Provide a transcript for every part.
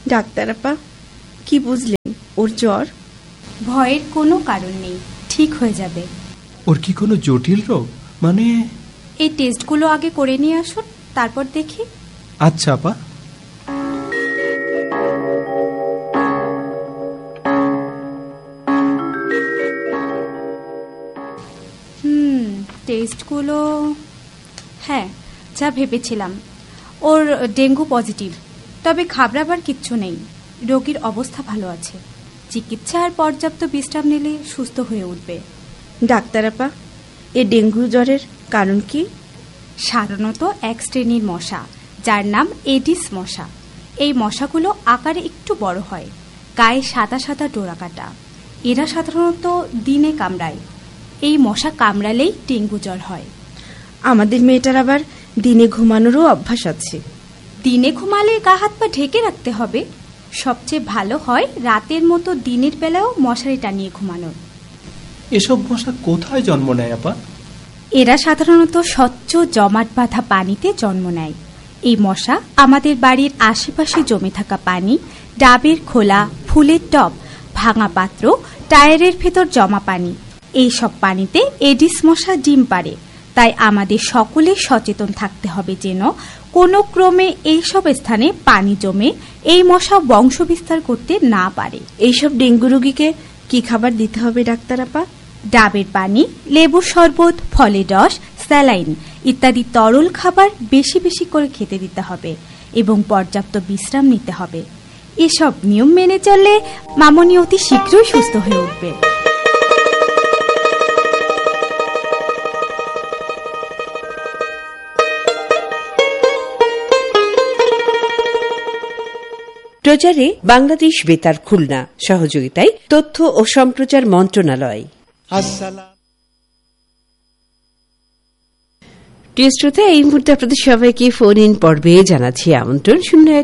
Doctor আপা, কি বুঝলেন? ওর জ্বর? ভয়ের কোনো কারণ নেই, ঠিক হয়ে যাবে। ওর কি কোনো জটিল রোগ? মানে এই টেস্টগুলো আগে করে নিয়ে আসুন, তারপর দেখি। আচ্ছা আপা। টেস্টগুলো হ্যাঁ, যা ভেবেছিলাম। ওর ডেঙ্গু পজিটিভ, তবে ঘাবড়াবার কিচ্ছু নেই। রোগীর অবস্থা ভালো আছে। চিকিৎসা আর পর্যাপ্ত বিশ্রাম নিলে সুস্থ হয়ে উঠবে। ডাক্তার আপা, এ ডেঙ্গু জ্বরের কারণ কি? সাধারণত এক শ্রেণীর মশা, যার নাম এডিস মশা। এই মশাগুলো আকারে একটু বড় হয়, গায়ে সাদা সাদা ডোরা কাটা। এরা সাধারণত দিনে কামড়ায়। এই মশা কামড়ালেই ডেঙ্গু জ্বর হয়। আমাদের মেয়েটার আবার দিনে ঘুমানোরও অভ্যাস আছে। দিনে ঘুমালে গা হাত পা ঢেকে রাখতে হবে। সবচেয়ে ভালো হয় রাতের মতো দিনের বেলাও মশারি টানিয়ে ঘুমানো। এসব মশা কোথায় জন্ম নেয় আপা? এরা সাধারণত স্বচ্ছ জমাট বাঁধা পানিতে জন্ম নেয়। এই মশা আমাদের বাড়ির আশেপাশে জমে থাকা পানি, ডাবের খোলা, ফুলের টব, ভাঙা পাত্র, টায়ারের ভেতর জমা পানি, এই সব পানিতে এডিস মশা ডিম পাড়ে। তাই আমাদের সকলের সচেতন থাকতে হবে যেন কোনো ক্রমে এইসব স্থানে পানি জমে এই মশা বংশ বিস্তার করতে না পারে। এইসব ডেঙ্গু রোগীকে কি খাবার দিতে হবে ডাক্তার আপা? ডাবের পানি, লেবুর শরবত, ফলের রস, স্যালাইন ইত্যাদি তরল খাবার বেশি বেশি করে খেতে দিতে হবে এবং পর্যাপ্ত বিশ্রাম নিতে হবে। এসব নিয়ম মেনে চললে মামনি অতি শীঘ্রই সুস্থ হয়ে উঠবে। প্রচারে বাংলাদেশ বেতার খুলনা, সহযোগিতায় তথ্য ও সম্প্রচার মন্ত্রণালয়। প্রিয় শ্রোতা, এই মুহূর্তে আপনাদের সবাইকে ফোন ইন পর্বে জানাচ্ছি আমন্ত্রণ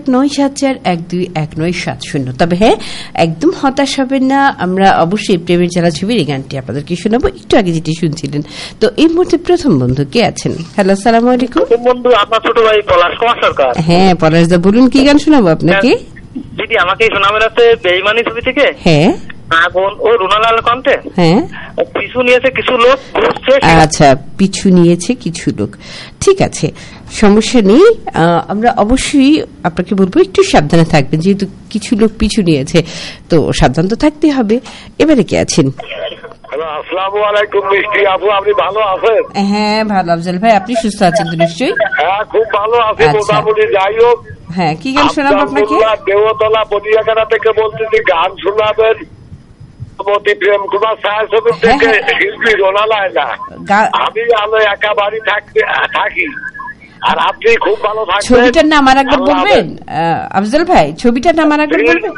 0194719170। তবে হ্যাঁ, একদম হতাশ হবেন না, আমরা অবশ্যই প্রেমের জ্বালা ছবির এই গানটি আপনাদেরকে শোনাবো। একটু আগে যেটি শুনছিলেন। তো এই মুহূর্তে প্রথম বন্ধু কে আছেন? হ্যালো, আসসালামু আলাইকুম। বন্ধু, আপনার ছোট ভাই পলাশ কুমার সরকার। হ্যাঁ পলাশ দা, বলুন কি গান শোনাবো আপনাকে? দিদি, আমাকে শোনাবেন আছে বেঈমানি ছবি থেকে। হ্যাঁ, আগুন ও রুনালাল কণ্ঠে। হ্যাঁ, পিছু নিয়েছে কিছু লোক। আচ্ছা, পিছু নিয়েছে কিছু লোক। ঠিক আছে, সমস্যা নেই। আমরা অবশ্যই আপনাকে বলবো একটু সাবধানে থাকবেন, যেহেতু কিছু লোক পিছু নিয়েছে, তো সাবধান তো থাকতে হবে। এবারে কে আছেন? আসসালামু আলাইকুম মিষ্টি আপু, আপনি ভালো আছেন? হ্যাঁ ভালো, আফজাল ভাই, আপনি সুস্থ আছেন তো নিশ্চয়ই? হ্যাঁ, খুব ভালো আছি মোটামুটি। যাই হোক, হ্যাঁ, কি গান শোনাবো আপনাকে? দেওতলা বদিয়াখানা থেকে বলতেছি, গান শোনাবেন প্রেম কুমার ছায়া ছবি থেকে শিল্পী রোনালায়লা। আমি আলো একা বাড়ি থাকি, আর আপনি খুব ভালো থাকবেন। ছবিটার নাম আর একবার বলবেন আফজাল ভাই? ছবিটার নাম আর একবার বলবেন?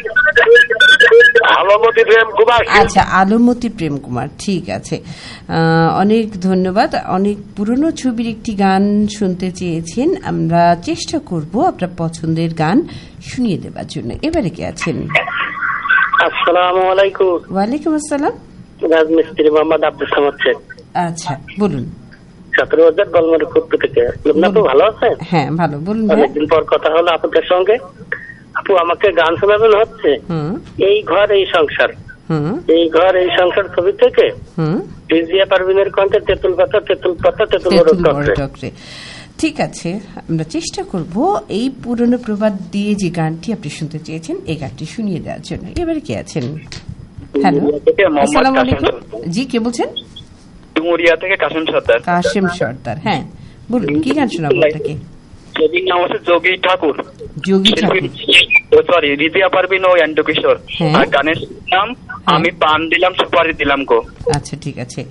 আলমতি প্রেম কুমার। আচ্ছা, আলমতি প্রেম কুমার, ঠিক আছে। অনেক ধন্যবাদ। অনেক পুরনো ছবির একটি গান শুনতে চেয়েছেন, আমরা চেষ্টা করব আপনার পছন্দের গান শুনিয়ে দেওয়ার জন্য। এবারে কে আছেন? আসসালামু আলাইকুম। ওয়ালাইকুম আসসালাম। রাজমিস্ত্রি মোহাম্মদ আব্দুল সামাদ শেখ। আচ্ছা, বলুন। 17,000 বলমারি খুব থেকে। আপনি ভালো আছেন? হ্যাঁ ভালো, বলুন। অনেকদিন পর কথা হলো আপনাদের সঙ্গে। আপু, আমাকে গান শোনাবেন হচ্ছে এই ঘর এই সংসার। এই ঘর এই সংসার ছবি থেকে রিজিয়া পারভিনের কণ্ঠে তেঁতুল পাতা তেঁতুল পাতা তেঁতুল টকরে। ঠিক আছে, আমরা চেষ্টা করব এই পুরনো প্রবাদ দিয়ে যে গানটি আপনি শুনতে চেয়েছেন এই গানটি শুনিয়ে দেওয়ার জন্য। এবারে কে আছেন? হ্যালো, আসসালামু আলাইকুম। জি, কে বলছেন? ডুমুরিয়া থেকে কাসিম সর্দার। কাসিম সর্দার, হ্যাঁ বলুন, কি গান শোনাবো আপনাকে? ছবির নাম হচ্ছে যোগী ঠাকুর। যোগী ঠাকুর, সরি, রিজিয়া পারভিন ও এন্ডু কিশোর। আর গানের নাম আমি পান দিলাম সুপারি দিলাম গো। আচ্ছা, ঠিক আছে।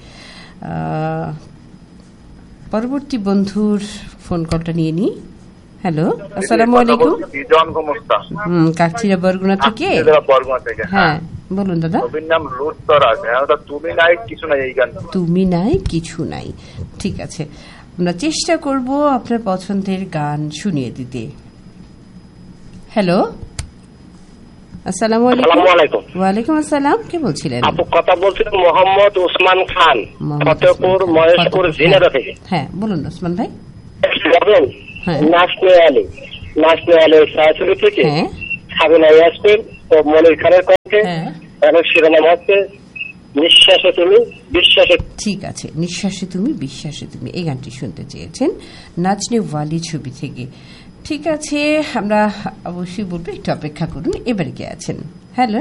পরবর্তী বন্ধুর ফোন কলটা নিয়ে নি। হ্যালো, আসসালামু আলাইকুম। কাকচিরা বরগুনা থেকে। হ্যাঁ বলুন দাদা। তুমি নাই কিছু নাই, এই গান তুমি নাই কিছু নাই। ঠিক আছে, আমরা চেষ্টা করব আপনার পছন্দের গান শুনিয়ে দিতে। হ্যালো, আসসালামু আলাইকুম। ওয়ালাইকুম আসসালাম, কে বলছিলেন? আপু, কথা বলছিলেন মোহাম্মদ ওসমান খান, ফতেপুর মহেশপুর জিনেরা থেকে। হ্যাঁ বলুন ওসমান ভাই। ন্যাশনাল ছায়াছবি থেকে সাবিনা ইয়াসমিন ও মনির খানের কণ্ঠে। এবং শিরোনাম হচ্ছে নিঃশ্বাসে তুমি বিশ্বাসে। ঠিক আছে, নিঃশ্বাসে তুমি বিশ্বাসে তুমি, এই গানটি শুনতে চেয়েছেন নাচনে ওয়ালি ছবি থেকে। ঠিক আছে, আমরা অবশ্যই বলবো একটু অপেক্ষা করুন। এবারে কে আছেন? হ্যালো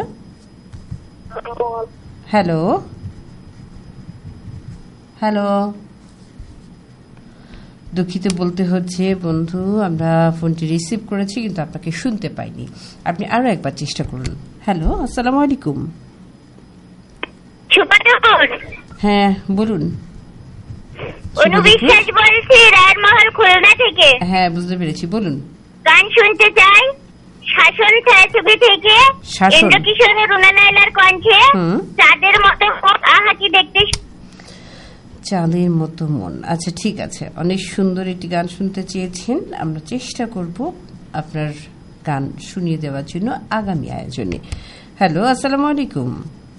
হ্যালো হ্যালো, দুঃখিত বলতে হচ্ছে বন্ধু, আমরা ফোনটি রিসিভ করেছি কিন্তু আপনাকে শুনতে পাইনি। আপনি আরো একবার চেষ্টা করুন। হ্যালো, আসসালামু আলাইকুম। হ্যাঁ বলুন। অনুবিশ্বাস বলছি, রায়মহল খুলনা থেকে। হ্যাঁ বুঝতে পেরেছি, বলুন। গান শুনতে চাই শাসন ছায়াছবি থেকে, ইন্দ্রকিশোর রুনা নাইলার কণ্ঠে, চাঁদের মতো আহা কি দেখতে। চাঁদের মতো মন। আচ্ছা ঠিক আছে, অনেক সুন্দর একটি গান শুনতে চেয়েছেন, আমরা চেষ্টা করব আপনার গান শুনিয়ে দেওয়ার জন্য আগামী আয়োজনে। হ্যালো, আসসালামু আলাইকুম।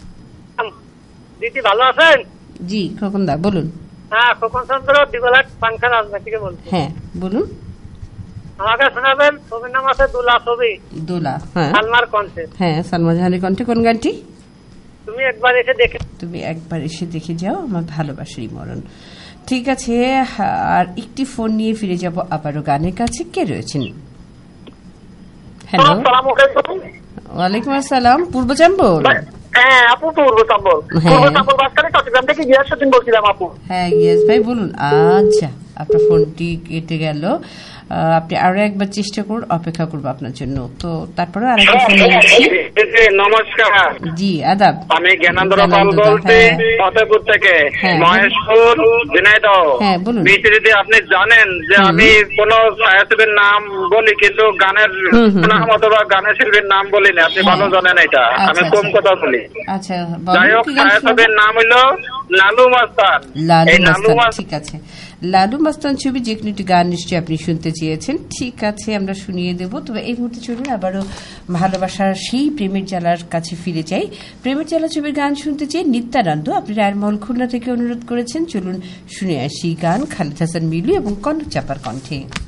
দিদি ভালো আছেন? জি খোকন দা বলুন। হ্যাঁ, খোকন চন্দ্র দিগলাট ফাংশন রাজনা থেকে বলছি। হ্যাঁ বলুন। আমাকে শোনাবেন, ছবির নাম আছে দোলা ছবি। দোলা, হ্যাঁ সালমার কণ্ঠে। হ্যাঁ সালমা জাহানের কণ্ঠে। কোন গানটি? তুমি একবার এসে দেখে, তুমি একবার এসে দেখে যাও আমার ভালোবাসারই মরণ। ঠিক আছে, আর একটি ফোন নিয়ে ফিরে যাব আবারও গানের কাছে। কে রয়েছেন? হ্যালো, ওয়ালাইকুম আসসালাম। পূর্ব চাম্বল? হ্যাঁ আপু, পূর্ব চাম্বল। পূর্ব চাম্বল বাসখালী চট্টগ্রাম থেকে গিয়াসউদ্দিন বলছিলাম আপু। হ্যাঁ গিয়াস ভাই বলুন। আচ্ছা, আপনার ফোনটি কেটে গেল, আপনি আরো একবার চেষ্টা করুন, অপেক্ষা করবো আপনার জন্য। তো তারপরে আরেকটা ফোন নিচ্ছি। নমস্কার। জি আদাব। আমি জ্ঞানেন্দ্র পাল বলছি ফতেপুর থেকে, মহেশপুর ঝিনাইদহ। হ্যাঁ বলুন। দিদি আপনি জানেন যে আমি কোন ছায়াছবির নাম বলি কিন্তু গানের নাম অথবা গানের শিল্পীর নাম বলি না, আপনি ভালো জানেন এটা। আমি কম কথা বলি। আচ্ছা যাই হোক, ছায়াছবির নাম হইলো লালু মাস্তান। লালু মাস্তান, ঠিক আছে। লালু মাস্তান ছবি যে কোনো একটি গান নিশ্চয়ই আপনি শুনতে চেয়েছেন। ঠিক আছে, আমরা শুনিয়ে দেব। তবে এই মুহূর্তে চলুন আবারও ভালোবাসার সেই প্রেমের জ্বালার কাছে ফিরে যাই। প্রেমের জ্বালা ছবির গান শুনতে চেয়ে নিত্যানন্দ আপনি রায়মহল খুলনা থেকে অনুরোধ করেছেন। চলুন শুনে আসি গান, খালিদ হাসান মিলু এবং কনক চাপার কণ্ঠে।